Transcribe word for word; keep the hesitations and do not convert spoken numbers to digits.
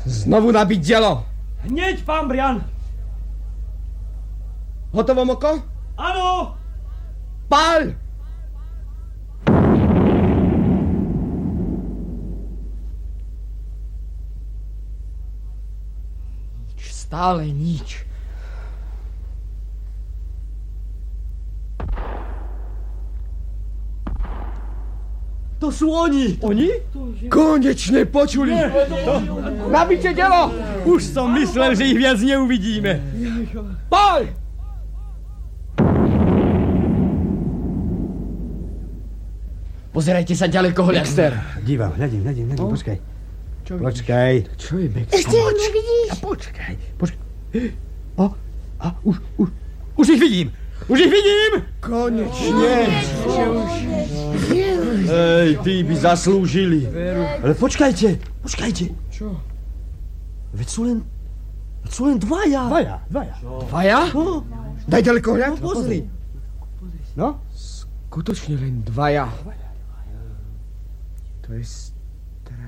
Znovu nabiť dielo. Hneď, pán Brian. Hotovo, Moko? Áno. Pál! Nič, stále nič. To sú oni. Oni? Konečne počuli. Nabite dielo. Už som myslel, že ich viac neuvidíme. Pál! Pozerajte sa ďaleko, Baxter. Dívam, hľadím, hľadím, hľadím, No. počkaj. Čo Počkaj. Čo je, Baxter? Ešte ich nevidíš? Počkaj, počkaj. A, a, už, už, už ich vidím. Už ich vidím. Konečne. Ej, tí by zaslúžili. Ale počkajte, počkajte. Čo? Veď sú len, veď sú len dvaja. Dvaja, dvaja. Dvaja? No, Daj ďaleko hľad. no pozri. No? Skutočne len dvaja. To je